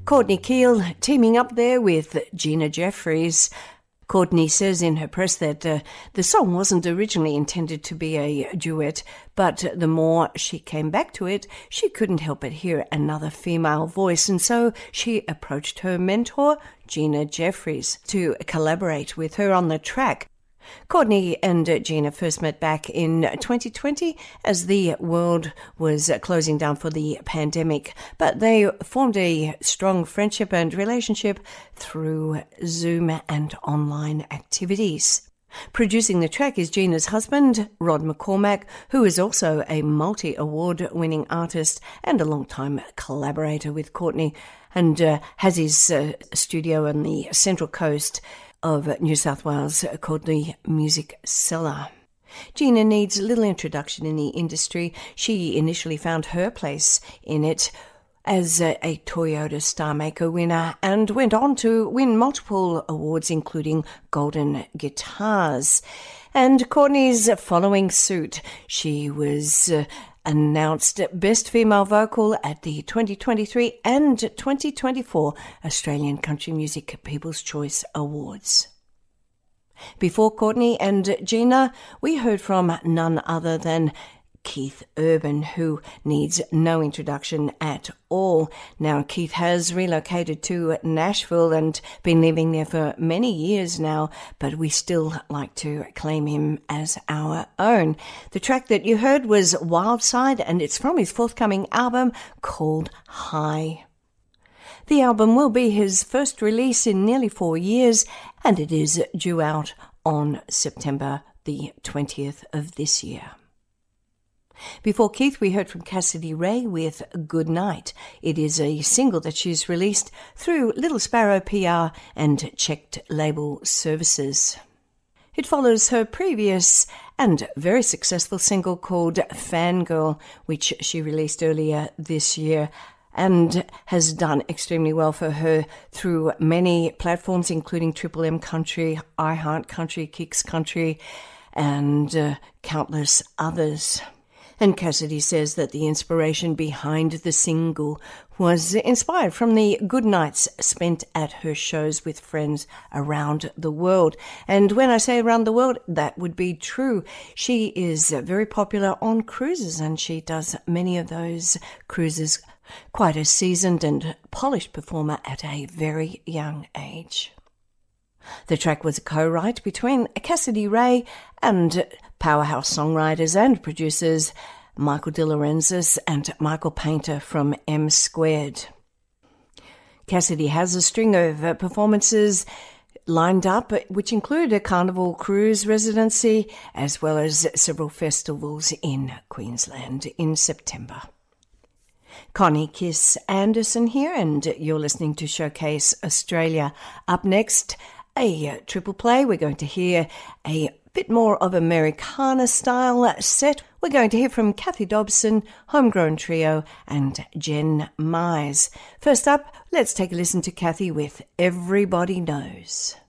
Courtney Keel teaming up there with Gina Jeffries. Courtney says in her press that the song wasn't originally intended to be a duet, but the more she came back to it, she couldn't help but hear another female voice, and so she approached her mentor, Gina Jeffries, to collaborate with her on the track. Courtney and Gina first met back in 2020 as the world was closing down for the pandemic, but they formed a strong friendship and relationship through Zoom and online activities. Producing the track is Gina's husband, Rod McCormack, who is also a multi-award-winning artist and a long-time collaborator with Courtney, and has his studio on the Central Coast of New South Wales called the Music Cellar. Gina needs little introduction in the industry. She initially found her place in it as a Toyota Star Maker winner and went on to win multiple awards, including Golden Guitars. And Courtney's following suit. She was announced Best Female Vocal at the 2023 and 2024 Australian Country Music People's Choice Awards. Before Courtney and Gina, we heard from none other than Keith Urban, who needs no introduction at all. Now, Keith has relocated to Nashville and been living there for many years now, but we still like to claim him as our own. The track that you heard was Wild Side, and it's from his forthcoming album called High. The album will be his first release in nearly 4 years, and it is due out on September the 20th of this year. Before Keith, we heard from Cassidy Ray with Good Night. It is a single that she's released through Little Sparrow PR and Checked Label Services. It follows her previous and very successful single called Fangirl, which she released earlier this year and has done extremely well for her through many platforms, including Triple M Country, iHeart Country, Kicks Country, and countless others. And Cassidy says that the inspiration behind the single was inspired from the good nights spent at her shows with friends around the world. And when I say around the world, that would be true. She is very popular on cruises, and she does many of those cruises. Quite a seasoned and polished performer at a very young age. The track was a co-write between Cassidy Ray and powerhouse songwriters and producers Michael De Lorenzis and Michael Painter from M Squared. Cassidy has a string of performances lined up, which include a Carnival Cruise residency as well as several festivals in Queensland in September. Connie Kiss Anderson here, and you're listening to Showcase Australia. Up next, a triple play. We're going to hear a bit more of Americana style set. We're going to hear from Kathy Dobson, Homegrown Trio, and Jen Mize. First up, let's take a listen to Kathy with Everybody Knows.